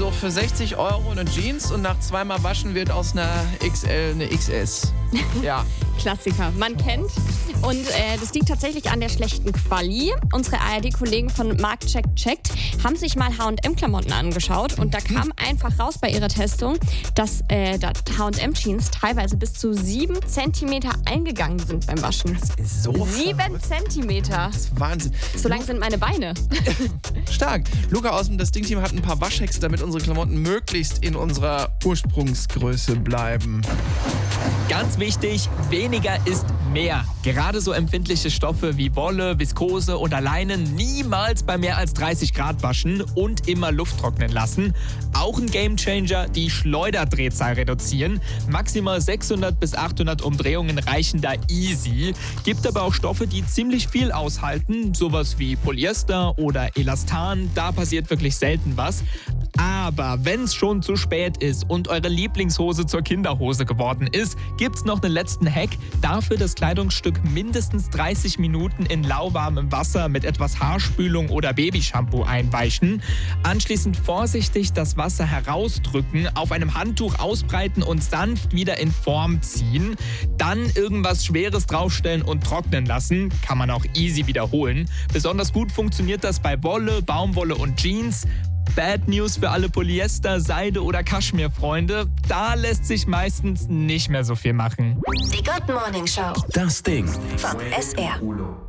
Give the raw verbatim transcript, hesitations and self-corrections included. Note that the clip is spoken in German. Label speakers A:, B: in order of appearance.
A: Also für sechzig Euro eine Jeans und nach zweimal Waschen wird aus einer X L eine X S. Ja.
B: Klassiker, man kennt. Und äh, das liegt tatsächlich an der schlechten Quali. Unsere A R D-Kollegen von Marktcheck checkt haben sich mal H und M-Klamotten angeschaut und da kam einfach raus bei ihrer Testung, dass äh, H und M-Jeans teilweise bis zu sieben Zentimeter eingegangen sind beim Waschen.
A: Das ist so
B: Sieben Zentimeter.
A: Das ist Wahnsinn.
B: So lang sind meine Beine.
A: Stark. Luca aus dem Das Ding-Team hat ein paar Waschhacks, damit unsere Klamotten möglichst in unserer Ursprungsgröße bleiben.
C: Ganz wichtig, weniger ist mehr. Gerade so empfindliche Stoffe wie Wolle, Viskose oder Leinen niemals bei mehr als dreißig Grad waschen und immer Luft trocknen lassen. Auch ein Gamechanger, die Schleuderdrehzahl reduzieren. Maximal sechshundert bis achthundert Umdrehungen reichen da easy. Gibt aber auch Stoffe, die ziemlich viel aushalten. Sowas wie Polyester oder Elastan. Da passiert wirklich selten was. Aber wenn es schon zu spät ist und eure Lieblingshose zur Kinderhose geworden ist, gibt's noch einen letzten Hack. Dafür das Kleidungsstück mindestens dreißig Minuten in lauwarmem Wasser mit etwas Haarspülung oder Babyshampoo einweichen. Anschließend vorsichtig das Wasser herausdrücken, auf einem Handtuch ausbreiten und sanft wieder in Form ziehen. Dann irgendwas Schweres draufstellen und trocknen lassen. Kann man auch easy wiederholen. Besonders gut funktioniert das bei Wolle, Baumwolle und Jeans. Bad News für alle Polyester-, Seide- oder Kaschmir-Freunde. Da lässt sich meistens nicht mehr so viel machen.
D: Die Good Morning Show.
E: Das Ding.
D: Von S R.